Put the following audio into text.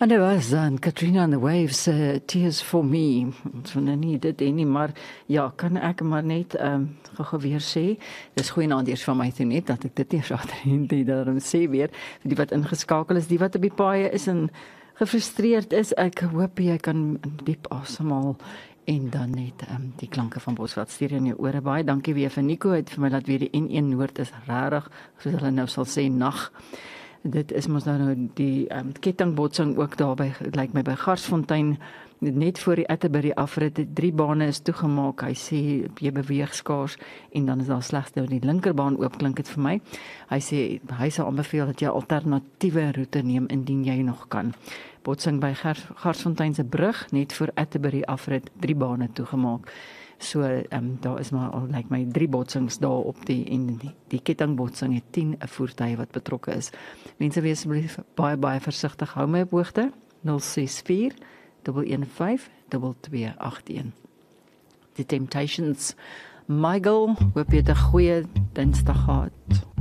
En dit was dan Katrina and the Waves, Tears for Me. Ons wil nou nie dit hê nie, maar ja, kan ek maar net gou weer sê. Dis goeienaand eers van my toe net, dat ek dit eers agter daarom sê weer, vir die wat ingeskakel is, die wat op die paaie is en gefrustreerd is. Ek hoop jy kan diep asemhaal en dan net die klanke van Bosveld stuur in jou ore. Baie dankie weer vir Nico, het vir my laat weer die N1 Noord is rarig, soos hulle nou sal sê, nag. Dit is mos nou die kettingbotsing ook daar by, lyk my by Garsfontein, net voor die Atterbury afrit, 3 bane is toegemaak. Hy sê jy beweeg skaars en dan is daar slegs nou die linkerbaan oop, klink dit vir my. Hy sê hy sal aanbeveel dat jy 'n alternatiewe roete neem indien jy nog kan. Botsing by Garsfontein se brug, net voor Atterbury afrit, 3 bane toegemaak. So daar is maar al lyk my 3 botsings daar op die kettingbotsing het 10 voertuie wat betrokke is. Mense wees asseblief baie versigtig. Hou my op hoogte 064 115 2281. The Temptations, Michael, hoop jy het 'n goeie Dinsdag gehad.